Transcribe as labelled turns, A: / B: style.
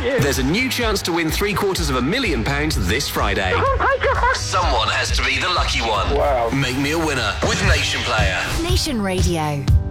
A: you.
B: There's a new chance to win £750,000 this Friday.
A: Oh my God.
B: Someone has to be the lucky one.
A: Wow.
B: Make me a winner with Nation Player.
C: Nation Radio.